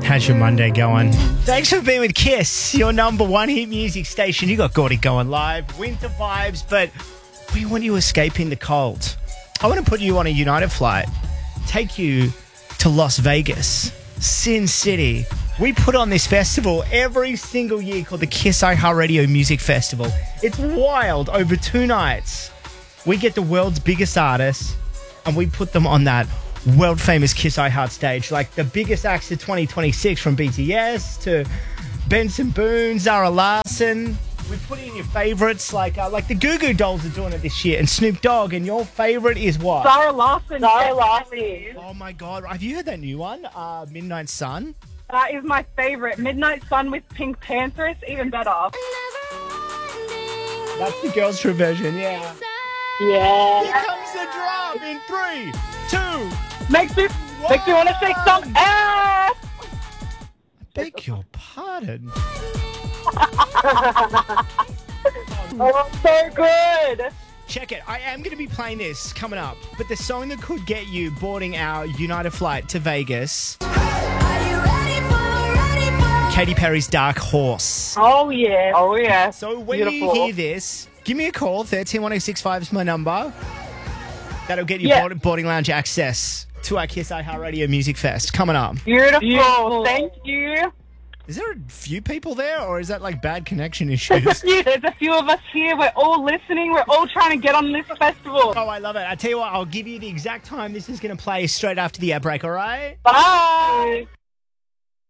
How's your Monday going? Thanks for being with Kiss, your number one hit music station. You got Gordy going live, winter vibes, but we want you escaping the cold. I want to put you on a United flight, take you to Las Vegas, Sin City. We put on this festival every single year called the Kiss iHeartRadio Music Festival. It's wild. Over 2 nights, we get the world's biggest artists and we put them on that world famous Kiss iHeart stage, like the biggest acts of 2026, from BTS to Benson Boone, Zara Larsson. We put in your favourites like the Goo Goo Dolls are doing it this year, and Snoop Dogg. And your favourite is what? Zara Larsson. Zara Larsson. Oh my God! Have you heard that new one, Midnight Sun? That is my favourite. Midnight Sun with Pink Panther is even better. That's the girls' true version, yeah. Yeah. Here comes the drum in 3, 2. Makes me want to shake some ass. Beg your pardon. Oh, so good. Check it. I am going to be playing this coming up, but the song that could get you boarding our United flight to Vegas, Katy Perry's Dark Horse. Oh, yeah. Oh, yeah. So when Beautiful. you hear this, give me a call. 131065 is my number. That'll get you boarding lounge access to our Kiss iHeartRadio Music Fest coming up. Beautiful. Thank you. Is there a few people there, or is that like bad connection issues? There's a few of us here. We're all listening. We're all trying to get on this festival. Oh, I love it. I tell you what, I'll give you the exact time this is going to play straight after the ad break, all right? Bye.